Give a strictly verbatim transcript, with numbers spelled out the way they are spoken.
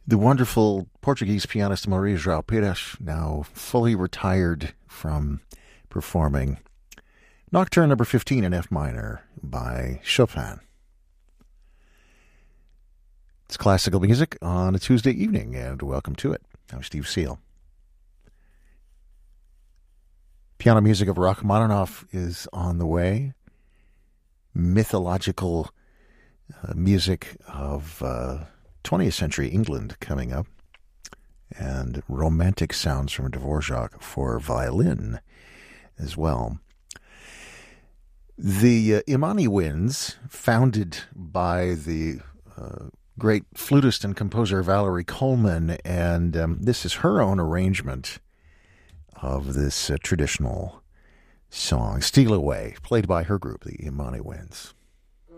The wonderful Portuguese pianist Maria João Pires, now fully retired from performing Nocturne number fifteen in F minor by Chopin. It's classical music on a Tuesday evening, and welcome to it. I'm Steve Seal. Piano music of Rachmaninoff is on the way. Mythological uh, music of uh, twentieth century England coming up. And romantic sounds from Dvorak for violin as well. The uh, Imani Winds, founded by the uh, great flutist and composer Valerie Coleman, and um, this is her own arrangement of this uh, traditional song, Steal Away, played by her group, the Imani Winds.